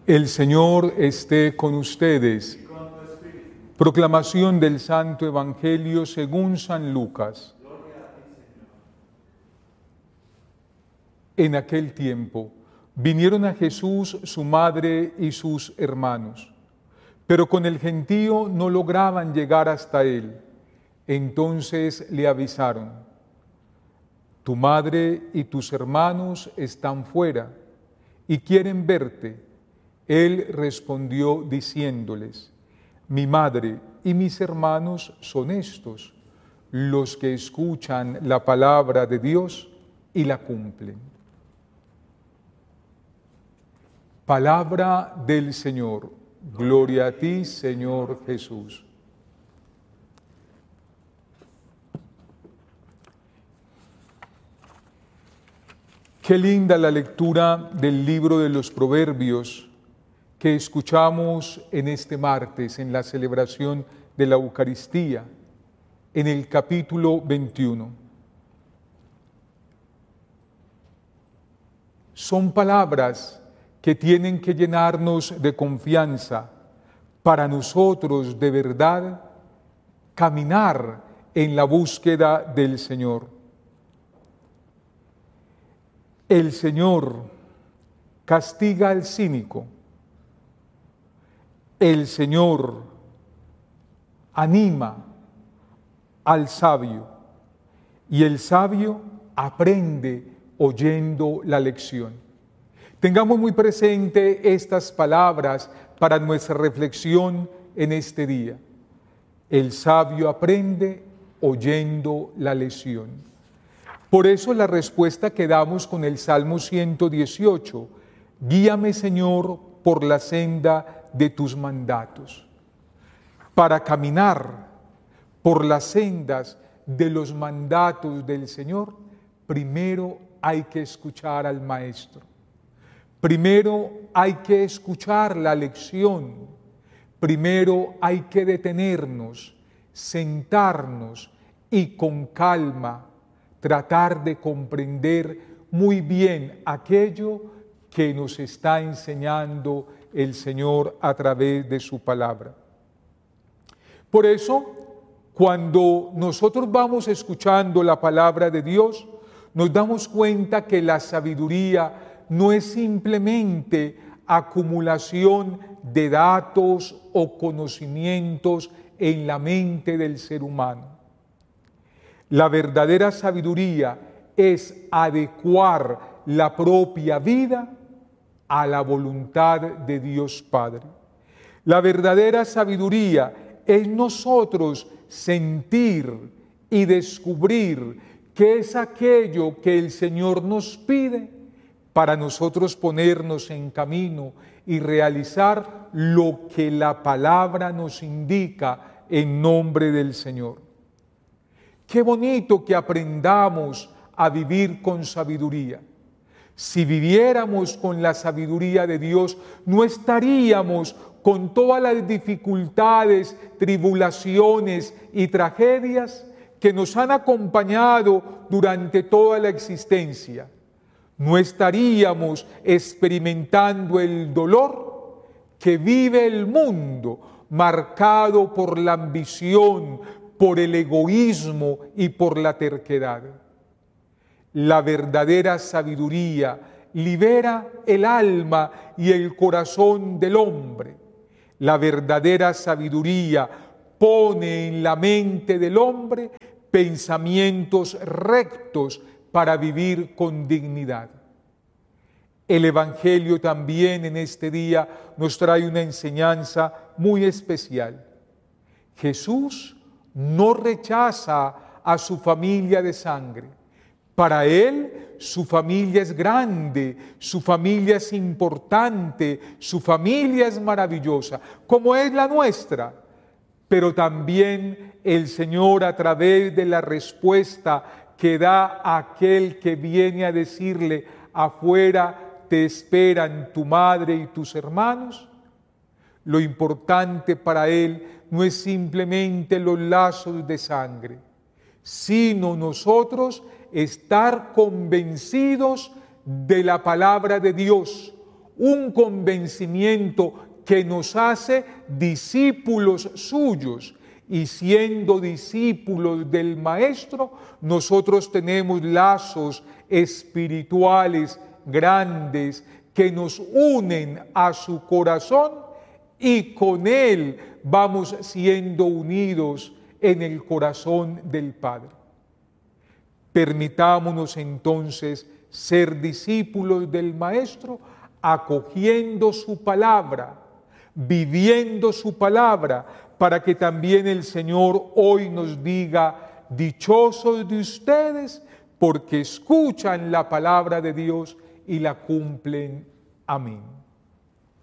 El Señor esté con ustedes. Proclamación del Santo Evangelio según San Lucas. En aquel tiempo vinieron a Jesús su madre y sus hermanos, pero con el gentío no lograban llegar hasta él. Entonces le avisaron: tu madre y tus hermanos están fuera y quieren verte. Él respondió diciéndoles: mi madre y mis hermanos son estos, los que escuchan la palabra de Dios y la cumplen. Palabra del Señor. Gloria a ti, Señor Jesús. Qué linda la lectura del libro de los Proverbios que escuchamos en este martes en la celebración de la Eucaristía, en el capítulo 21. Son palabras que tienen que llenarnos de confianza para nosotros de verdad caminar en la búsqueda del Señor. El Señor castiga al cínico. El Señor anima al sabio y el sabio aprende oyendo la lección. Tengamos muy presente estas palabras para nuestra reflexión en este día. El sabio aprende oyendo la lección. Por eso la respuesta que damos con el Salmo 118, guíame, Señor, por la senda de tus mandatos. Para caminar por las sendas de los mandatos del Señor, primero hay que escuchar al Maestro. Primero hay que escuchar la lección. Primero hay que detenernos, sentarnos y con calma tratar de comprender muy bien aquello que nos está enseñando el Señor a través de su palabra. Por eso, cuando nosotros vamos escuchando la palabra de Dios, nos damos cuenta que la sabiduría no es simplemente acumulación de datos o conocimientos en la mente del ser humano. La verdadera sabiduría es adecuar la propia vida a la voluntad de Dios Padre. La verdadera sabiduría es nosotros sentir y descubrir qué es aquello que el Señor nos pide para nosotros ponernos en camino y realizar lo que la palabra nos indica en nombre del Señor. Qué bonito que aprendamos a vivir con sabiduría. Si viviéramos con la sabiduría de Dios, no estaríamos con todas las dificultades, tribulaciones y tragedias que nos han acompañado durante toda la existencia. No estaríamos experimentando el dolor que vive el mundo, marcado por la ambición, por el egoísmo y por la terquedad. La verdadera sabiduría libera el alma y el corazón del hombre. La verdadera sabiduría pone en la mente del hombre pensamientos rectos para vivir con dignidad. El Evangelio también en este día nos trae una enseñanza muy especial. Jesús no rechaza a su familia de sangre. Para Él, su familia es grande, su familia es importante, su familia es maravillosa, como es la nuestra. Pero también el Señor, a través de la respuesta que da a aquel que viene a decirle: afuera te esperan tu madre y tus hermanos, lo importante para Él no es simplemente los lazos de sangre, sino nosotros estar convencidos de la palabra de Dios, un convencimiento que nos hace discípulos suyos. Y siendo discípulos del Maestro, nosotros tenemos lazos espirituales grandes que nos unen a su corazón y con Él vamos siendo unidos en el corazón del Padre. Permitámonos entonces ser discípulos del Maestro, acogiendo su palabra, viviendo su palabra, para que también el Señor hoy nos diga: dichosos de ustedes, porque escuchan la palabra de Dios y la cumplen. Amén.